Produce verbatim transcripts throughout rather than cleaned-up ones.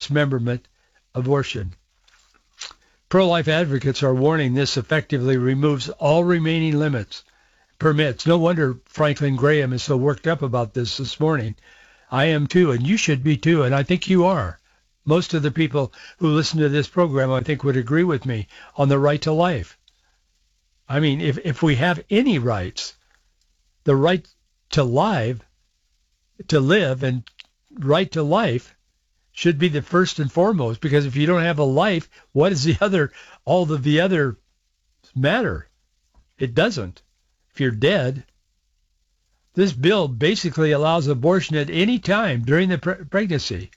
dismemberment, abortion. Pro-life advocates are warning this effectively removes all remaining limits, permits. No wonder Franklin Graham is so worked up about this this morning. I am too, and you should be too, and I think you are. Most of the people who listen to this program, I think, would agree with me on the right to life. I mean, if, if we have any rights, the right to live, to live and right to life should be the first and foremost, because if you don't have a life, what is the other, all of the other matter? It doesn't. If you're dead, this bill basically allows abortion at any time during the pre- pregnancy.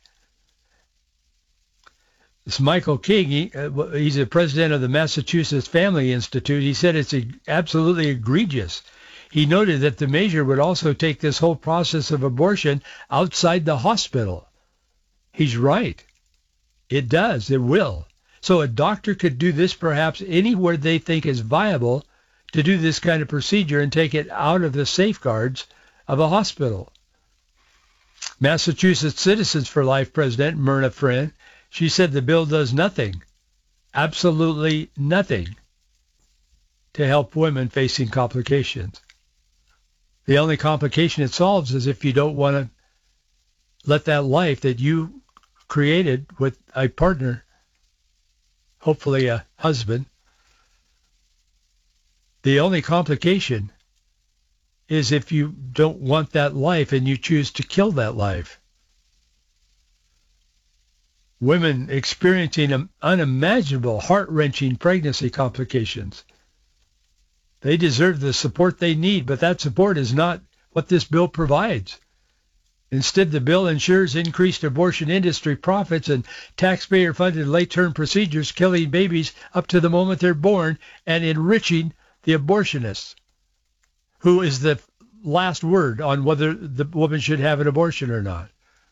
This Michael King, he, uh, he's the president of the Massachusetts Family Institute. He said it's a, absolutely egregious. He noted that the measure would also take this whole process of abortion outside the hospital. He's right. It does. It will. So a doctor could do this perhaps anywhere they think is viable to do this kind of procedure and take it out of the safeguards of a hospital. Massachusetts Citizens for Life President Myrna Friend, she said the bill does nothing, absolutely nothing, to help women facing complications. The only complication it solves is if you don't want to let that life that you created with a partner, hopefully a husband, the only complication is if you don't want that life and you choose to kill that life. Women experiencing unimaginable, heart-wrenching pregnancy complications. They deserve the support they need, but that support is not what this bill provides. Instead, the bill ensures increased abortion industry profits and taxpayer-funded late-term procedures, killing babies up to the moment they're born and enriching the abortionists, who is the last word on whether the woman should have an abortion or not.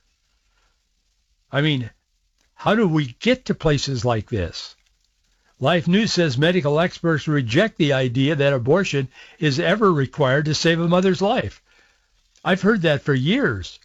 I mean, how do we get to places like this? Life News says medical experts reject the idea that abortion is ever required to save a mother's life. I've heard that for years.